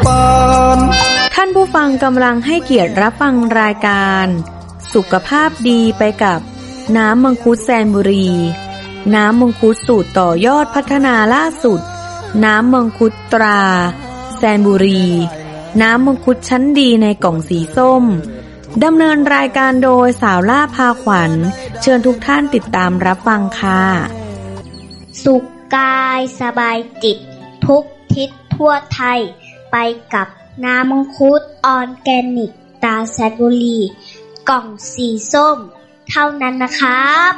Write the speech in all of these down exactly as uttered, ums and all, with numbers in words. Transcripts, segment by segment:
านท่านผู้ฟังกำลังให้เกียรติรับฟังรายการสุขภาพดีไปกับน้ำมังคุดแซนบุรีน้ำมังคุดสูตรต่อยอดพัฒนาล่าสุดน้ำมังคุดตราแซนบุรีน้ำมังคุดชั้นดีในกล่องสีส้มดำเนินรายการโดยสาวล่าพาขวัญเชิญทุกท่านติดตามรับฟังค่ะสุขกายสบายจิตทุกทิศทั่วไทยไปกับน้ำมังคุดออร์แกนิกตราแซนบุรีกล่องสีส้มเท่านั้นนะครับ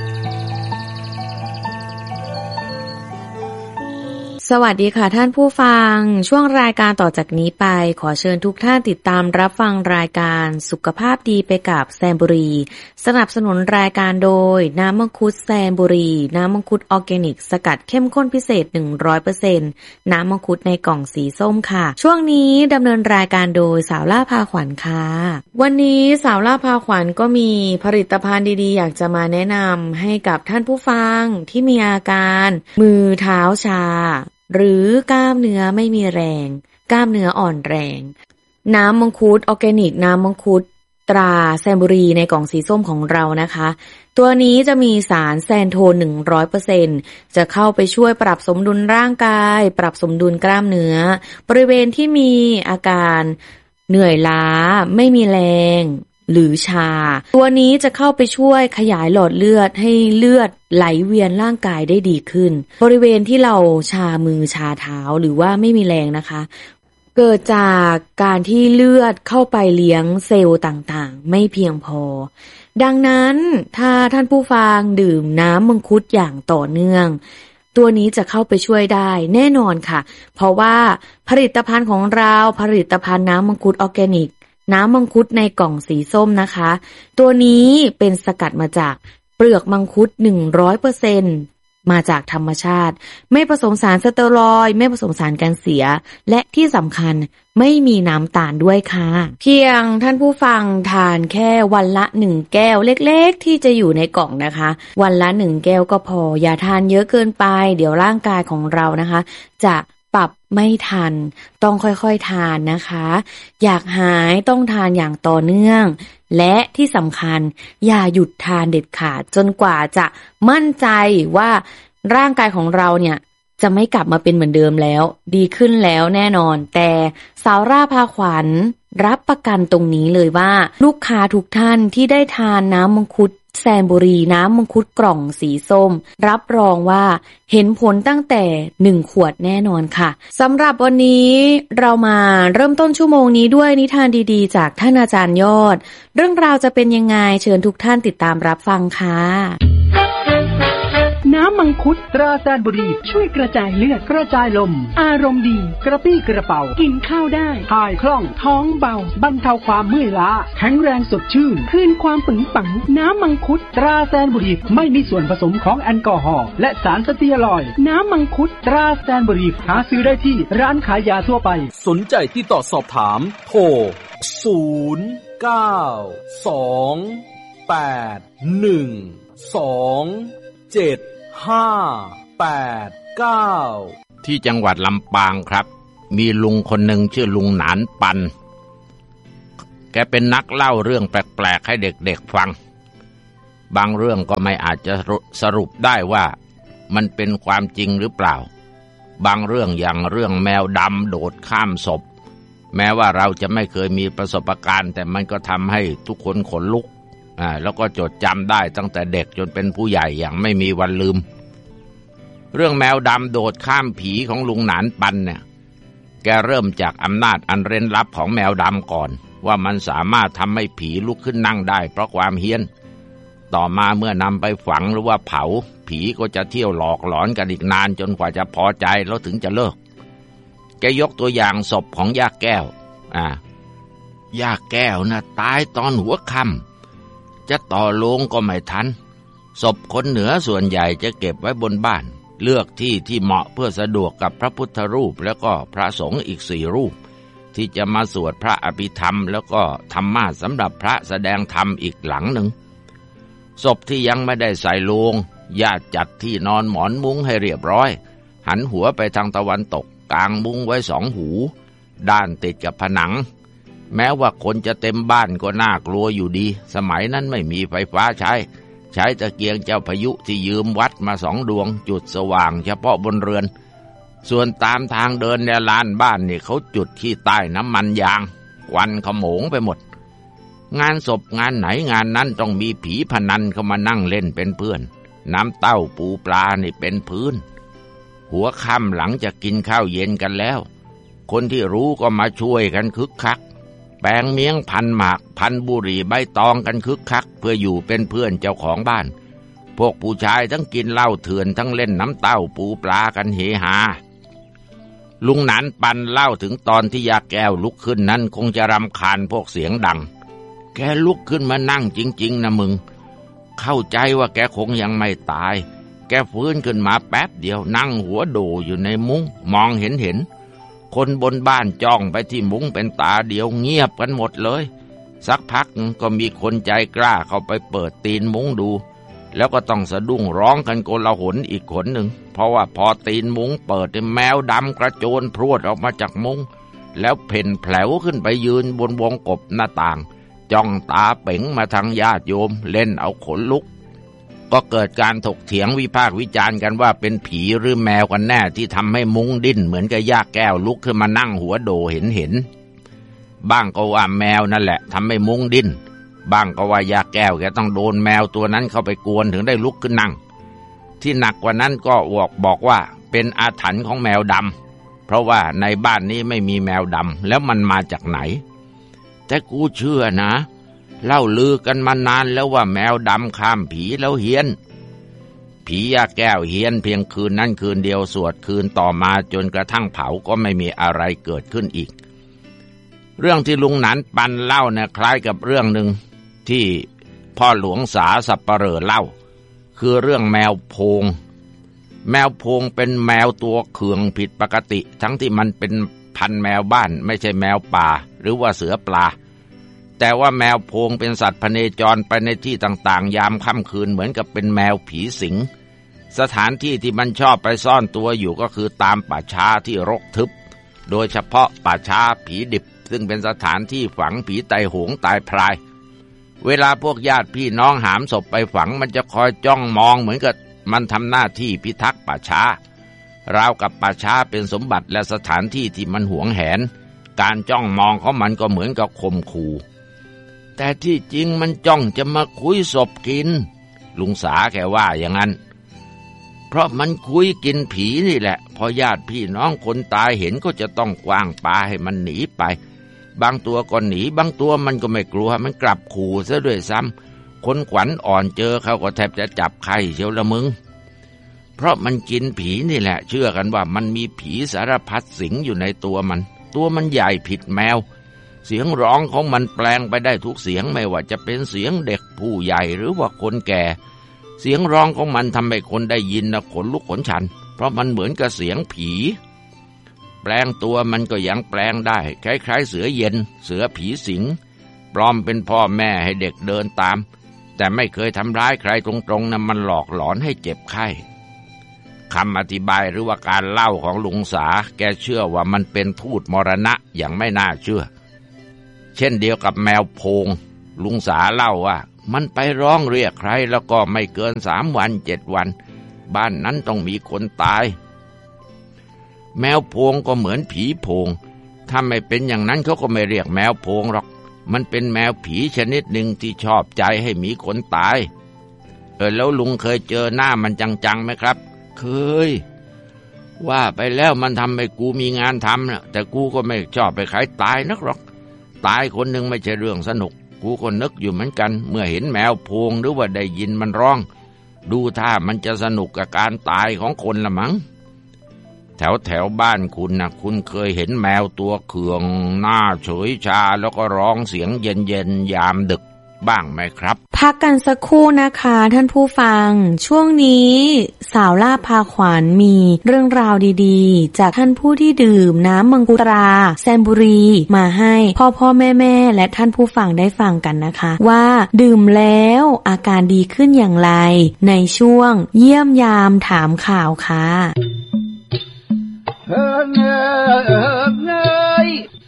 สวัสดีค่ะท่านผู้ฟังช่วงรายการต่อจากนี้ไปขอเชิญทุกท่านติดตามรับฟังรายการสุขภาพดีไปกับแซนบุรีสนับสนุนรายการโดยน้ำมังคุดแซนบุรีน้ำมังคุดออร์แกนิกสกัดเข้มข้นพิเศษ หนึ่งร้อยเปอร์เซ็นต์ น้ำมังคุดในกล่องสีส้มค่ะช่วงนี้ดำเนินรายการโดยสาวล่าพาขวัญค่ะวันนี้สาวล่าพาขวัญก็มีผลิตภัณฑ์ดีๆอยากจะมาแนะนำให้กับท่านผู้ฟังที่มีอาการมือเท้าชาหรือกล้ามเนื้อไม่มีแรงกล้ามเนื้ออ่อนแรงน้ำมังคุดออร์แกนิกน้ำมังคุดตราแซนบุรีในกล่องสีส้มของเรานะคะตัวนี้จะมีสารแซนโทน หนึ่งร้อยเปอร์เซ็นต์ จะเข้าไปช่วยปรับสมดุลร่างกายปรับสมดุลกล้ามเนื้อบริเวณที่มีอาการเหนื่อยล้าไม่มีแรงหรือชาตัวนี้จะเข้าไปช่วยขยายหลอดเลือดให้เลือดไหลเวียนร่างกายได้ดีขึ้นบริเวณที่เราชามือชาเท้าหรือว่าไม่มีแรงนะคะเกิดจากการที่เลือดเข้าไปเลี้ยงเซลล์ต่างๆไม่เพียงพอดังนั้นถ้าท่านผู้ฟังดื่มน้ำมังคุดอย่างต่อเนื่องตัวนี้จะเข้าไปช่วยได้แน่นอนค่ะเพราะว่าผลิตภัณฑ์ของเราผลิตภัณฑ์น้ำมังคุดออร์แกนิกน้ำมังคุดในกล่องสีส้มนะคะตัวนี้เป็นสกัดมาจากเปลือกมังคุด หนึ่งร้อยเปอร์เซ็นต์ มาจากธรรมชาติไม่ผสมสารสเตียรอยด์ไม่ผสมสารกันเสียและที่สำคัญไม่มีน้ำตาลด้วยค่ะเพียงท่านผู้ฟังทานแค่วันละหนึ่งแก้วเล็กๆที่จะอยู่ในกล่องนะคะวันละหนึ่งแก้วก็พออย่าทานเยอะเกินไปเดี๋ยวร่างกายของเรานะคะจะปรับไม่ทันต้องค่อยๆทานนะคะอยากหายต้องทานอย่างต่อเนื่องและที่สำคัญอย่าหยุดทานเด็ดขาดจนกว่าจะมั่นใจว่าร่างกายของเราเนี่ยจะไม่กลับมาเป็นเหมือนเดิมแล้วดีขึ้นแล้วแน่นอนแต่สาวร่าพาขวัญรับประกันตรงนี้เลยว่าลูกค้าทุกท่านที่ได้ทานน้ำมังคุดแซนบุรีน้ำมังคุดกล่องสีส้มรับรองว่าเห็นผลตั้งแต่หนึ่งขวดแน่นอนค่ะสำหรับวันนี้เรามาเริ่มต้นชั่วโมงนี้ด้วยนิทานดีๆจากท่านอาจารย์ยอดเรื่องราวจะเป็นยังไงเชิญทุกท่านติดตามรับฟังค่ะน้ำมังคุดตราแซนบุรีช่วยกระจายเลือดกระจายลมอารมณ์ดีกระปี้กระเป๋ากินข้าวได้ถ่ายคล่องท้องเบาบรรเทาความเมื่อยล้าแข็งแรงสดชื่นคืนความปึงปังน้ำมังคุดตราแซนบุรีไม่มีส่วนผสมของแอลกอฮอล์และสารสเตียรอยด์น้ำมังคุดตราแซนบุรีหาซื้อได้ที่ร้านขายยาทั่วไปสนใจติดต่อสอบถามโทรศูนย์ เก้า สอง แปด หนึ่ง สอง เจ็ดห้า แปด เก้าที่จังหวัดลำปางครับมีลุงคนหนึ่งชื่อลุงหนานปันแกเป็นนักเล่าเรื่องแปลกๆให้เด็กๆฟังบางเรื่องก็ไม่อาจจะสรุปได้ว่ามันเป็นความจริงหรือเปล่าบางเรื่องอย่างเรื่องแมวดำโดดข้ามศพแม้ว่าเราจะไม่เคยมีประสบการณ์แต่มันก็ทำให้ทุกคนขนลุกอ่าแล้วก็จดจำได้ตั้งแต่เด็กจนเป็นผู้ใหญ่อย่างไม่มีวันลืมเรื่องแมวดำโดดข้ามผีของลุงหนานปันเนี่ยแกเริ่มจากอำนาจอันเร้นลับของแมวดำก่อนว่ามันสามารถทำให้ผีลุกขึ้นนั่งได้เพราะความเฮี้ยนต่อมาเมื่อนำไปฝังหรือว่าเผาผีก็จะเที่ยวหลอกหลอนกันอีกนานจนกว่าจะพอใจแล้วถึงจะเลิกแกยกตัวอย่างศพของย่าแก้วอ่าย่าแก้วน่ะตายตอนหัวค่ำจะต่อโลงก็ไม่ทันศพคนเหนือส่วนใหญ่จะเก็บไว้บนบ้านเลือกที่ที่เหมาะเพื่อสะดวกกับพระพุทธรูปแล้วก็พระสงฆ์อีกสี่รูปที่จะมาสวดพระอภิธรรมแล้วก็ธรรมาสน์สำหรับพระแสดงธรรมอีกหลังหนึ่งศพที่ยังไม่ได้ใส่โลงญาติจัดที่นอนหมอนมุ้งให้เรียบร้อยหันหัวไปทางตะวันตกกางมุ้งไว้สองหูด้านติดกับผนังแม้ว่าคนจะเต็มบ้านก็น่ากลัวอยู่ดีสมัยนั้นไม่มีไฟฟ้าใช้ใช้ตะเกียงเจ้าพายุที่ยืมวัดมาสองดวงจุดสว่างเฉพาะบนเรือนส่วนตามทางเดินในลานบ้านนี่เขาจุดที่ใต้น้ำมันยางควันขโมงไปหมดงานศพงานไหนงานนั้นต้องมีผีพนันเข้ามานั่งเล่นเป็นเพื่อนน้ำเต้าปูปลานี่เป็นพื้นหัวค่ำหลังจากกินข้าวเย็นกันแล้วคนที่รู้ก็มาช่วยกันคึกคักแปลงเมียงพันหมากพันบุหรี่ใบตองกันคึกคักเพื่ออยู่เป็นเพื่อนเจ้าของบ้านพวกผู้ชายทั้งกินเหล้าเถื่อนทั้งเล่นน้ำเต้าปูปลากันเฮฮาลุงหนานปันเล่าถึงตอนที่ยาแก้วลุกขึ้นนั้นคงจะรำคาญพวกเสียงดังแกลุกขึ้นมานั่งจริงๆนะมึงเข้าใจว่าแกคงยังไม่ตายแกฟื้นขึ้นมาแป๊บเดียวนั่งหัวโดอยู่ในมุ้งมองเห็นเห็นคนบนบ้านจ้องไปที่มุ้งเป็นตาเดียวเงียบกันหมดเลยสักพักก็มีคนใจกล้าเข้าไปเปิดตีนมุ้งดูแล้วก็ต้องสะดุ้งร้องกันโกลาหลอีกคนหนึ่งเพราะว่าพอตีนมุ้งเปิดแมวดำกระโจนพรวดออกมาจากมุ้งแล้วเพ่นแผลวขึ้นไปยืนบนวงกบหน้าต่างจ้องตาเป๋งมาทางญาติโยมเล่นเอาขนลุกก็เกิดการถกเถียงวิพากษ์วิจารณ์กันว่าเป็นผีหรือแมวกันแน่ที่ทำให้มุ้งดิ้นเหมือนกับย่าแก้วลุกขึ้นมานั่งหัวโดเห็นเห็นบ้างก็ว่าแมวนั่นแหละทำให้มุ้งดิ้นบ้างก็ว่ายาแก้วแกต้องโดนแมวตัวนั้นเข้าไปกวนถึงได้ลุกขึ้นนั่งที่หนักกว่านั้นก็บอกบอกว่าเป็นอาถรรพ์ของแมวดำเพราะว่าในบ้านนี้ไม่มีแมวดำแล้วมันมาจากไหนแต่กูเชื่อนะเล่าลือกันมานานแล้วว่าแมวดำข้ามผีแล้วเฮี้ยนผียาแก้วเฮี้ยนเพียงคืนนั้นคืนเดียวสวดคืนต่อมาจนกระทั่งเผาก็ไม่มีอะไรเกิดขึ้นอีกเรื่องที่ลุงหนานปันเล่าเนี่ยคล้ายกับเรื่องหนึ่งที่พ่อหลวงสาสัปเหร่อเล่าคือเรื่องแมวโพงแมวโพงเป็นแมวตัวเขืองผิดปกติทั้งที่มันเป็นพันธุ์แมวบ้านไม่ใช่แมวป่าหรือว่าเสือปลาแต่ว่าแมวโพงเป็นสัตว์พเนจรไปในที่ต่างๆยามค่ำคืนเหมือนกับเป็นแมวผีสิงสถานที่ที่มันชอบไปซ่อนตัวอยู่ก็คือตามป่าช้าที่รกทึบโดยเฉพาะป่าช้าผีดิบซึ่งเป็นสถานที่ฝังผีไตโหงตายพรายเวลาพวกญาติพี่น้องหามศพไปฝังมันจะคอยจ้องมองเหมือนกับมันทำหน้าที่พิทักษ์ป่าช้าราวกับป่าช้าเป็นสมบัติและสถานที่ที่มันหวงแหนการจ้องมองของมันก็เหมือนกับข่มขู่แต่ที่จริงมันจ้องจะมาคุยศพกินลุงสาแกว่าอย่างนั้นเพราะมันคุยกินผีนี่แหละพอญาติพี่น้องคนตายเห็นก็จะต้องกว้างปาให้มันหนีไปบางตัวก็หนีบางตัวมันก็ไม่กลัวมันกลับขู่ซะด้วยซ้ำคนขวัญอ่อนเจอเขาก็แทบจะจับไข้เชียวละมึงเพราะมันกินผีนี่แหละเชื่อกันว่ามันมีผีสารพัดสิงอยู่ในตัวมันตัวมันใหญ่ผิดแมวเสียงร้องของมันแปลงไปได้ทุกเสียงไม่ว่าจะเป็นเสียงเด็กผู้ใหญ่หรือว่าคนแก่เสียงร้องของมันทำให้คนได้ยินนะขนลุกขนชันเพราะมันเหมือนกับเสียงผีแปลงตัวมันก็ยังแปลงได้คล้ายๆเสือเย็นเสือผีสิงปลอมเป็นพ่อแม่ให้เด็กเดินตามแต่ไม่เคยทำร้ายใครตรงๆนะมันหลอกหลอนให้เจ็บไข้คำอธิบายหรือว่าการเล่าของลุงสาแกเชื่อว่ามันเป็นทูตมรณะอย่างไม่น่าเชื่อเช่นเดียวกับแมวโพงลุงสาเล่าว่ามันไปร้องเรียกใครแล้วก็ไม่เกินสามวันเจ็ดวันบ้านนั้นต้องมีคนตายแมวโพงก็เหมือนผีโพงถ้าไม่เป็นอย่างนั้นเขาก็ไม่เรียกแมวโพงหรอกมันเป็นแมวผีชนิดหนึ่งที่ชอบใจให้มีคนตายเออแล้วลุงเคยเจอหน้ามันจังๆไหมครับเคยว่าไปแล้วมันทำให้กูมีงานทำนะแต่กูก็ไม่ชอบไปขายตายนักหรอกตายคนหนึ่งไม่ใช่เรื่องสนุกกูก็นึกอยู่เหมือนกันเมื่อเห็นแมวโพงหรือว่าได้ยินมันร้องดูท่ามันจะสนุกกับการตายของคนละมั้งแถวแถวบ้านคุณนะคุณเคยเห็นแมวตัวเขืองหน้าเฉยชาแล้วก็ร้องเสียงเย็นๆยามดึกบ้างไหมครับพักกันสักครู่นะคะท่านผู้ฟังช่วงนี้สาวล่าพาขวัญมีเรื่องราวดีๆจากท่านผู้ที่ดื่มน้ำมังคุตราแซมบุรีมาให้พ่อพ่อแม่แม่และท่านผู้ฟังได้ฟังกันนะคะว่าดื่มแล้วอาการดีขึ้นอย่างไรในช่วงเยี่ยมยามถามข่าวค่ะเฮ้ยเฮ้ย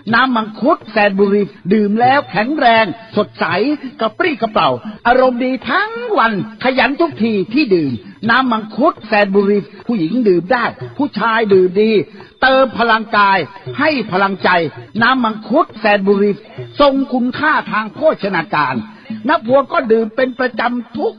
น้ำมังคุดแสนบุรีดื่มแล้วแข็งแรงสดใสกระปรี้กระเปร่าอารมณ์ดีทั้งวันขยันทุกทีที่ดื่มน้ำมังคุดแสนบุรีผู้หญิงดื่มได้ผู้ชายดื่มดีเติมพลังกายให้พลังใจน้ำมังคุดแสนบุรีทรงคุณค่าทางโภชนาการนักบวชก็ดื่มเป็นประจำทุก